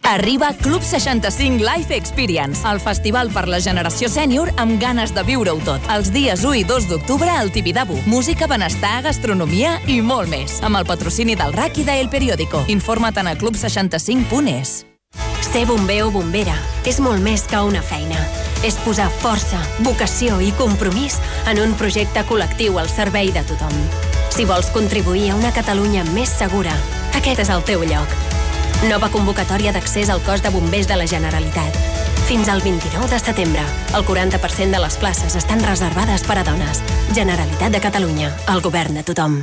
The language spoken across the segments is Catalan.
Arriba Club 65 Life Experience, el festival per la generació sènior amb ganes de viure-ho tot. Els dies 1 i 2 d'octubre al Tibidabo. Música, benestar, gastronomia i molt més. Amb el patrocini del RAC i de El Periódico. Informa't a club65.es. Ser bomber o bombera és molt més que una feina. És posar força, vocació i compromís en un projecte col·lectiu al servei de tothom. Si vols contribuir a una Catalunya més segura, aquest és el teu lloc. Nova convocatòria d'accés al cos de bombers de la Generalitat. Fins al 29 de setembre, el 40% de les places estan reservades per a dones. Generalitat de Catalunya, el govern de tothom.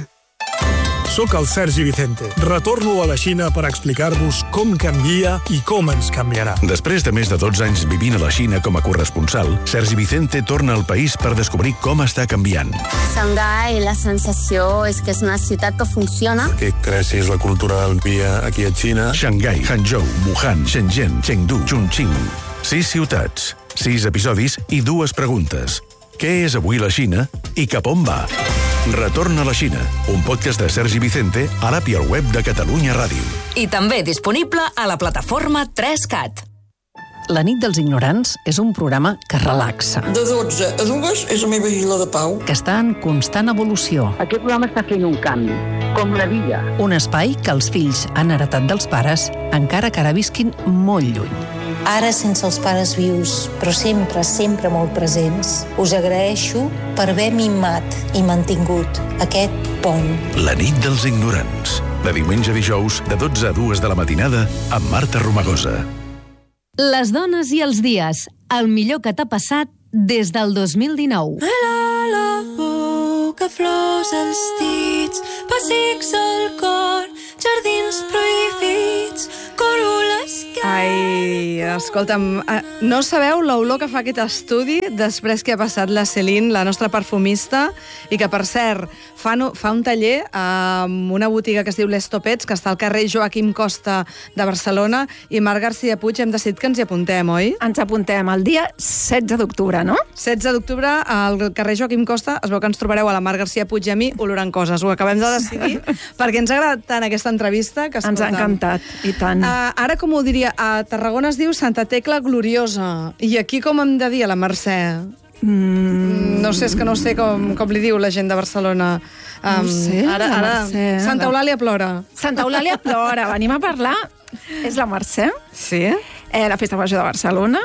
Soc el Sergi Vicente. Retorno a la Xina per explicar-vos com canvia i com ens canviarà. Després de més de 12 anys vivint a la Xina com a corresponsal, Sergi Vicente torna al país per descobrir com està canviant. Xangai, la sensació és que és una ciutat que funciona. Què creus és la cultura del dia aquí a Xina? Xangai, Hangzhou, Wuhan, Shenzhen, Chengdu, Chongqing. 6 ciutats, 6 episodis i 2 preguntes. Què és avui la Xina i cap on va? Retorn a la Xina, un podcast de Sergi Vicente a l'app i al web de Catalunya Ràdio. I també disponible a la plataforma 3CAT. La nit dels ignorants és un programa que relaxa. De 12 a 2 és la meva isla de pau. Que està en constant evolució. Aquest programa està fent un canvi, com la vida. Un espai que els fills han heretat dels pares, encara que ara visquin molt lluny. Ara sense els pares vius, però sempre, sempre molt presents, us agraeixo per haver mimat i mantingut aquest pont. La nit dels ignorants. De diumenge a dijous, de 12 a 2 de la matinada, amb Marta Romagosa. Les dones i els dies. El millor que t'ha passat des del 2019. La boca, flors als dits, pessics al cor, jardins prohibits, coroles que... Ai, escolta'm, no sabeu l'olor que fa aquest estudi després que ha passat la Celine, la nostra perfumista, i que, per cert, fa un taller amb una botiga que es diu Les Topets, que està al carrer Joaquim Costa de Barcelona, i Marc García Puig hem decidit que ens hi apuntem, oi? Ens apuntem el dia 16 d'octubre, no? 16 d'octubre, al carrer Joaquim Costa, es veu que ens trobareu a la Marc García Puig i a mi olorant coses. Ho acabem de decidir, perquè ens ha agradat tant aquesta entrevista que, escolta, ens ha encantat, i tant. Ara, com ho diria, a Tarragona es diu Santa Tecla Gloriosa. I aquí com hem de dir a la Mercè? No sé, és que no sé com li diu la gent de Barcelona. No sé, ara, Mercè. Santa Eulàlia plora. Santa Eulàlia plora. Venim a parlar. És la Mercè. Sí. La Festa Major de Barcelona.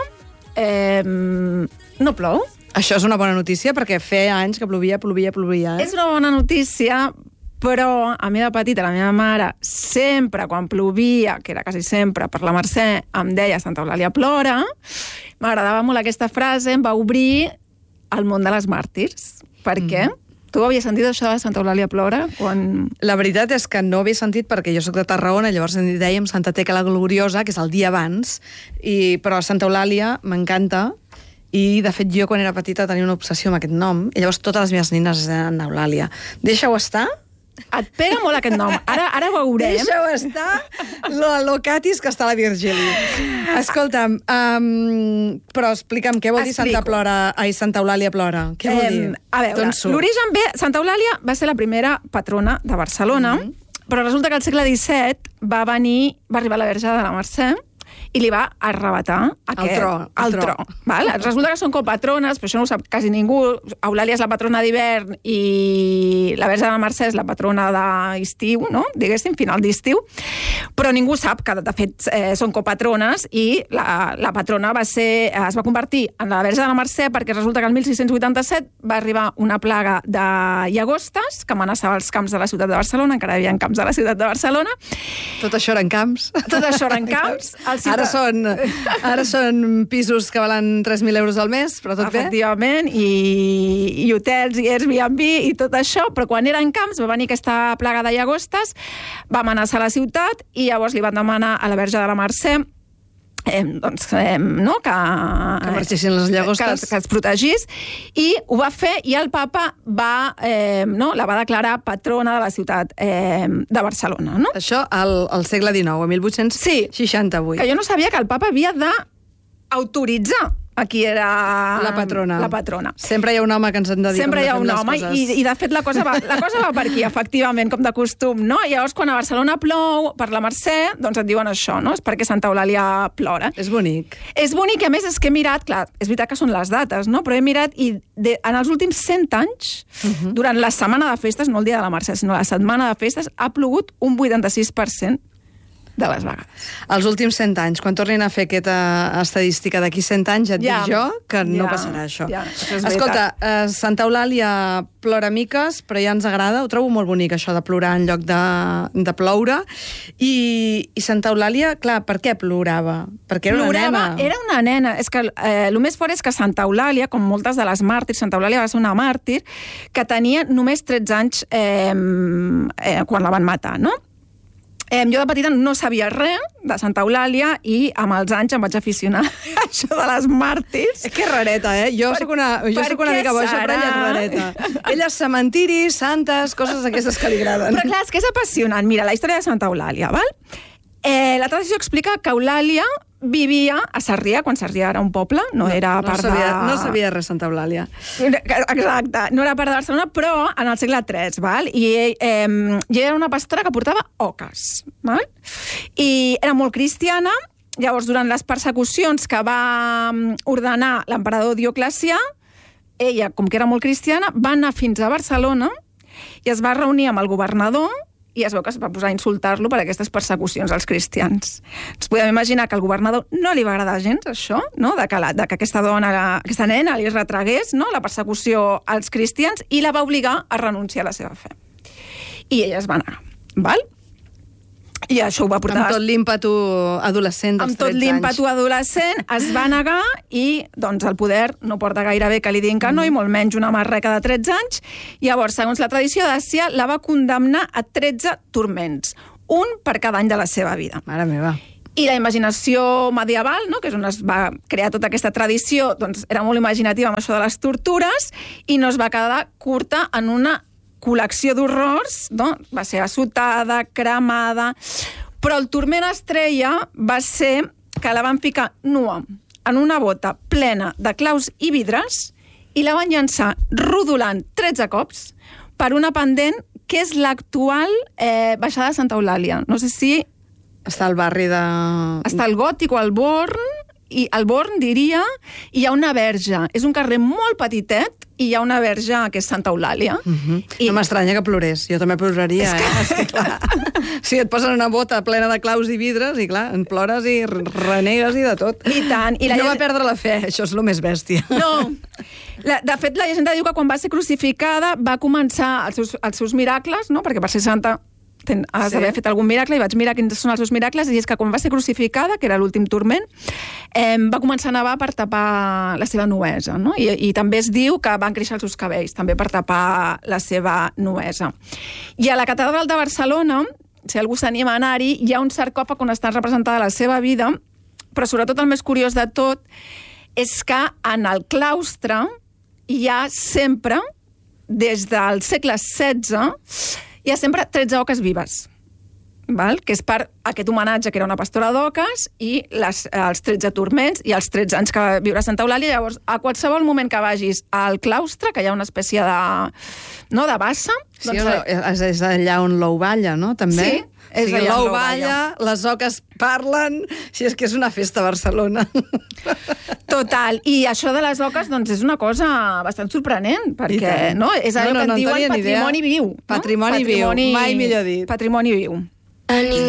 No plou. Això és una bona notícia, perquè feia anys que plovia. És una bona notícia, però a mi de petita, la meva mare, sempre quan plovia, que era quasi sempre per la Mercè, em deia Santa Eulàlia plora. M'agradava molt aquesta frase, em va obrir el món de les màrtirs. Per què? Tu havies sentit això de Santa Eulàlia plora? La veritat és que no havia sentit, perquè jo soc de Tarragona, llavors dèiem Santa Tecla Gloriosa, que és el dia abans, però Santa Eulàlia m'encanta. I, de fet, jo, quan era petita, tenia una obsessió amb aquest nom, i llavors totes les meves nines eren Eulàlia. Deixa-ho estar? Et pega molt aquest nom. Ara ho veurem. Deixa-ho estar, lo catis que està la Virgili. Escolta'm, però explica'm, què vol dir Santa Eulàlia plora? Què vol dir? A veure, l'origen ve... Santa Eulàlia va ser la primera patrona de Barcelona, però resulta que al segle XVII va arribar la Verge de la Mercè, i li va arrebatar el tro. Resulta que són copatrones, però això no ho sap quasi ningú. Eulàlia és la patrona d'hivern i la Verge de la Mercè és la patrona d'estiu, no? Diguéssim, final d'estiu. Però ningú sap que, de fet, són copatrones i la patrona es va convertir en la Verge de la Mercè perquè resulta que el 1687 va arribar una plaga de llagostes que amenaçava els camps de la ciutat de Barcelona, encara hi havia camps de la ciutat de Barcelona. Tot això eren camps. Tot això eren camps. Ara són pisos que valen 3.000 euros al mes, però tot bé. Efectivament, i hotels i Airbnb i tot això, però quan eren camps va venir aquesta plaga de llagostes, va amenaçar la ciutat i llavors li van demanar a la Verge de la Mercè que marxessin les llagostes, que es protegís, i ho va fer, i el papa la va declarar patrona de la ciutat de Barcelona. No? Això al segle XIX, a 1868. Que jo no sabia que el papa havia d'autoritzar qui era la patrona. La patrona. Sempre hi ha un home que ens en dedica. Sempre hi ha un home i de fet la cosa va per aquí, efectivament, com de costum, no? I llavors quan a Barcelona plou per la Mercè, doncs et diuen això, no? És perquè Santa Eulàlia plora. És bonic. És bonic i a més és que he mirat, clar, és veritat que són les dates, no? Però he mirat i en els últims 100 anys, durant la setmana de festes, no el dia de la Mercè, sinó la setmana de festes, ha plogut un 86% de les vegades. Els últims 100 anys, quan tornin a fer aquesta estadística d'aquí 100 anys, ja et dic jo que no passarà això. Escolta, Santa Eulàlia plora miques, però ja ens agrada, ho trobo molt bonic, això de plorar en lloc de ploure. I Santa Eulàlia, clar, per què plorava? Perquè era una nena. Era una nena. És que el més fort és que Santa Eulàlia, com moltes de les màrtirs, Santa Eulàlia va ser una màrtir que tenia només 13 anys quan la van matar, no? Jo de petita no sabia res de Santa Eulàlia i amb els anys em vaig aficionar a això de les màrtirs. És que és rareta, eh? Jo soc una mica boja, però ella és rareta. Ella és cementiris, santes, coses d'aquestes que li agraden. Però clar, és que és apassionant. Mira, la història de Santa Eulàlia, val? La tradició explica que Eulàlia vivia a Sarrià, quan Sarrià era un poble, no era part de... No sabia res Santa Eulàlia. Exacte, no era part de Barcelona, però en el segle III, val? I era una pastora que portava oques, val? I era molt cristiana. Llavors, durant les persecucions que va ordenar l'emperador Dioclecià, ella, com que era molt cristiana, va anar fins a Barcelona i es va reunir amb el governador i es veu que es va posar a insultar-lo per aquestes persecucions als cristians. Ens podem imaginar que al governador no li va agradar gens això, no? de que aquesta nena li retragués, no? la persecució als cristians, i la va obligar a renunciar a la seva fe. I ella es va negar, val? I això ho va portar... Amb tot l'ímpetu adolescent dels 13 anys. Amb tot l'ímpetu adolescent es va negar i doncs el poder no porta gaire bé que li diguin que no, i molt menys una marreca de 13 anys. Llavors, segons la tradició d'Àsia, la va condemnar a 13 turments, un per cada any de la seva vida. Mare meva. I la imaginació medieval, no? que és on es va crear tota aquesta tradició, doncs era molt imaginativa amb això de les tortures i no es va quedar curta en una col·lecció d'horrors, no? Va ser assotada, cremada, però el turment estrella va ser que la van ficar nua en una bota plena de claus i vidres i la van llançar rodolant 13 cops per una pendent que és l'actual baixada de Santa Eulàlia. No sé si... Està al barri de... Està al Gòtic o al Born, i al Born, diria, i hi ha una verge. És un carrer molt petitet i hi ha una verge que és Santa Eulàlia. No m'estranya que plorés. Jo també ploraria, És que clar, si et posen una bota plena de claus i vidres, i clar, en plores i renegues i de tot. I tant. I no va perdre la fe, això és el més bèstia. No. De fet, la llegenda diu que quan va ser crucificada va començar els seus miracles, no? Perquè per ser santa has d'haver fet algun miracle, i vaig mirar quins són els seus miracles, i és que quan va ser crucificada, que era l'últim turment, va començar a nevar per tapar la seva nuesa, no? I també es diu que van créixer els seus cabells, també per tapar la seva nuesa. I a la catedral de Barcelona, si algú s'anima a anar-hi, hi ha un sarcòfag on està representada la seva vida, però sobretot el més curiós de tot és que en el claustre hi ha sempre, des del segle XVI, hi ha sempre 13 oques vives, val? Que és per aquest homenatge que era una pastora d'oques i els 13 turments i els 13 anys que va viure a Santa Eulàlia. Llavors, a qualsevol moment que vagis al claustre, que hi ha una espècie de bassa... Sí, és allà on l'ou balla, no? També. Sí, és allà on l'ou balla, les oques parlen... Si és que és una festa a Barcelona. Total. I això de les oques, doncs, és una cosa bastant sorprenent, perquè no? És allò que et diuen patrimoni viu. Patrimoni viu, mai millor dit. Patrimoni viu.